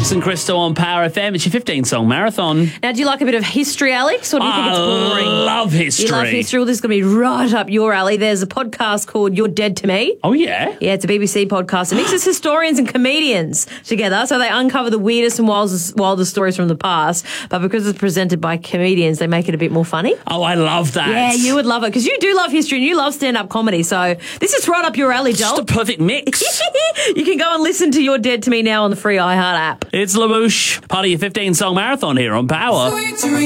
Alex and Crystal on Power FM. It's your 15-song marathon. Now, do you like a bit of history, Alex, or do you think it's boring? I love history. You love history? Well, this is going to be right up your alley. There's a podcast called You're Dead to Me. Oh, yeah? Yeah, it's a BBC podcast. It mixes historians and comedians together, so they uncover the weirdest and wildest stories from the past. But because it's presented by comedians, they make it a bit more funny. Oh, I love that. Yeah, you would love it, because you do love history and you love stand-up comedy. So this is right up your alley, Joel. Just a perfect mix. You can go and listen to You're Dead to Me now on the free iHeart app. It's LaBouche, part of your 15-song marathon here on Power.